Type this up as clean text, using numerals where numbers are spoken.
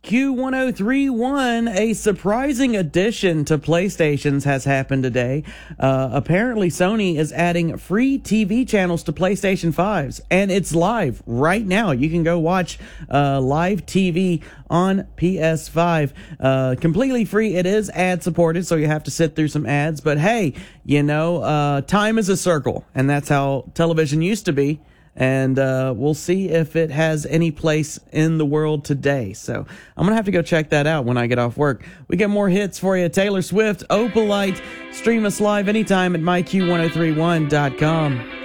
Q1031, a surprising addition to PlayStations has happened today. Apparently, Sony is adding free TV channels to PlayStation 5s, and it's live right now. You can go watch live TV on PS5. Completely free. It is ad-supported, so you have to sit through some ads. But hey, time is a circle, and that's how television used to be. And we'll see if it has any place in the world today. So I'm going to have to go check that out when I get off work. We got more hits for you. Taylor Swift, Opalite. Stream us live anytime at myq1031.com.